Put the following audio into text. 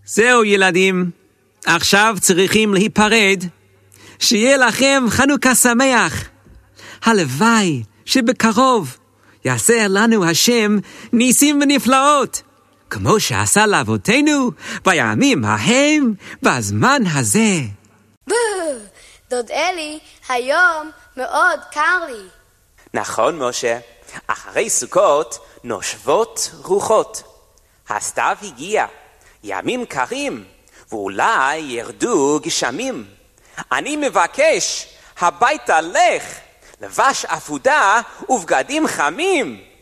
זהו ילדים, עכשיו צריכים להיפרד. שיהיה לכם חנוכה שמח. הלוואי שבקרוב יעשה לנו השם ניסים ונפלאות, כמו שעשה לאבותינו בימים ההם בזמן הזה. דוד אלי, היום מאוד קר לי. נכון משה, אחרי סוכות נושבות רוחות. הסתיו הגיע, ימים קרים, ואולי ירדו גשמים. אני מבקש, הביתה לך, לבש אפודה ובגדים חמים.